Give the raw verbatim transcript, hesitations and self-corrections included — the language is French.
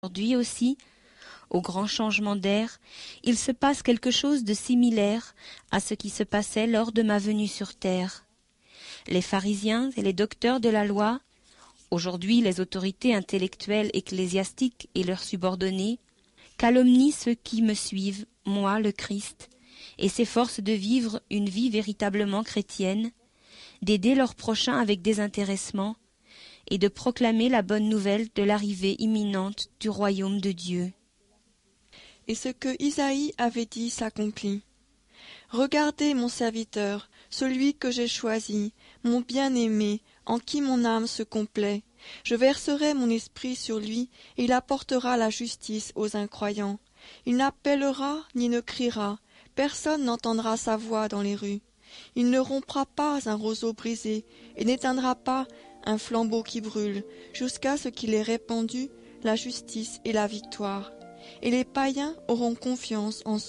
Aujourd'hui aussi, au grand changement d'air, il se passe quelque chose de similaire à ce qui se passait lors de ma venue sur terre. Les pharisiens et les docteurs de la loi, aujourd'hui les autorités intellectuelles ecclésiastiques et leurs subordonnés, calomnient ceux qui me suivent, moi le Christ, et s'efforcent de vivre une vie véritablement chrétienne, d'aider leurs prochains avec désintéressement, et de proclamer la bonne nouvelle de l'arrivée imminente du royaume de Dieu. Et ce que Isaïe avait dit s'accomplit. Regardez mon serviteur, celui que j'ai choisi, mon bien-aimé, en qui mon âme se complaît. Je verserai mon esprit sur lui, et il apportera la justice aux incroyants. Il n'appellera ni ne criera, personne n'entendra sa voix dans les rues. Il ne rompra pas un roseau brisé, et n'éteindra pas un flambeau qui brûle, jusqu'à ce qu'il ait répandu la justice et la victoire. Et les païens auront confiance en